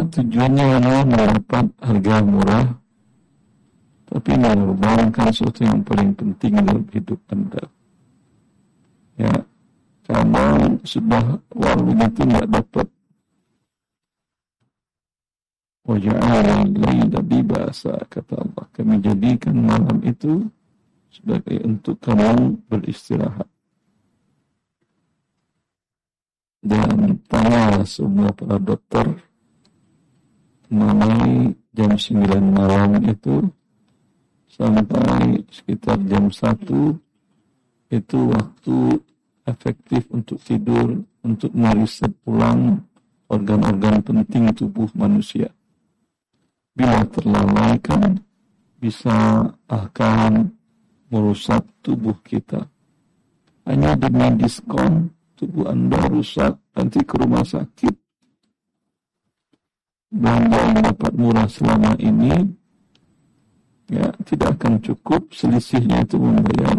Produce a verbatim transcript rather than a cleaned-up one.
tujuannya adalah mendapat harga murah, tapi mengorbankan sesuatu yang paling penting dalam hidup Anda. Ya, karena sudah uang itu tidak dapat. Waja'ala al-laila libasa, kata Allah, kami jadikan malam itu sebagai untuk kamu beristirahat. Dan tanya semua para dokter mengenai jam sembilan malam itu sampai sekitar jam satu itu waktu efektif untuk tidur, untuk mereset ulang organ-organ penting tubuh manusia. Bila terlalaikan, bisa akan merusak tubuh kita. Hanya demi diskon, tubuh Anda rusak, nanti ke rumah sakit. Belanja yang dapat murah selama ini, ya tidak akan cukup, selisihnya itu membayar